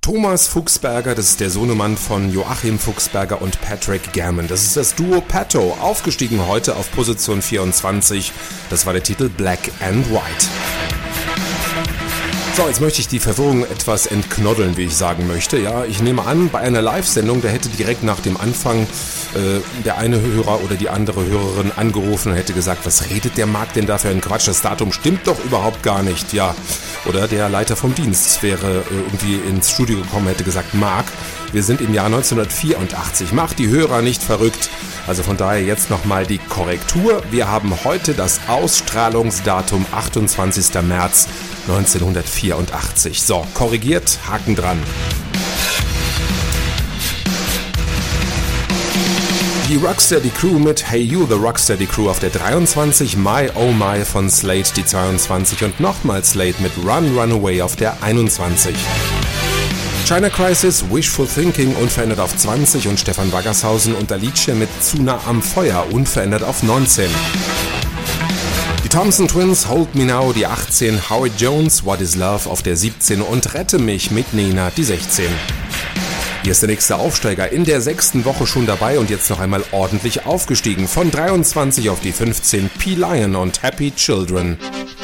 Thomas Fuchsberger, das ist der Sohnemann von Joachim Fuchsberger und Patrick Gammon. Das ist das Duo Patto, aufgestiegen heute auf Position 24. Das war der Titel Black and White. So, jetzt möchte ich die Verwirrung etwas entknoddeln, wie ich sagen möchte. Ja, ich nehme an, bei einer Live-Sendung, da hätte direkt nach dem Anfang der eine Hörer oder die andere Hörerin angerufen und hätte gesagt, was redet der Marc denn da für einen Quatsch? Das Datum stimmt doch überhaupt gar nicht. Ja, oder der Leiter vom Dienst wäre irgendwie ins Studio gekommen und hätte gesagt, Marc, wir sind im Jahr 1984, mach die Hörer nicht verrückt. Also von daher jetzt nochmal die Korrektur. Wir haben heute das Ausstrahlungsdatum 28. März 1984. So, korrigiert, Haken dran. Die Rocksteady Crew mit Hey You, The Rocksteady Crew auf der 23, My Oh My von Slade die 22 und nochmal Slade mit Run Runaway auf der 21. China Crisis, Wishful Thinking unverändert auf 20 und Stefan Waggershausen und Alicia mit Zu nah am Feuer unverändert auf 19. Die Thompson Twins, Hold Me Now die 18, Howard Jones, What Is Love auf der 17 und Rette mich mit Nena die 16. Hier ist der nächste Aufsteiger, in der 6. Woche schon dabei und jetzt noch einmal ordentlich aufgestiegen. Von 23 auf die 15, P. Lion und Happy Children.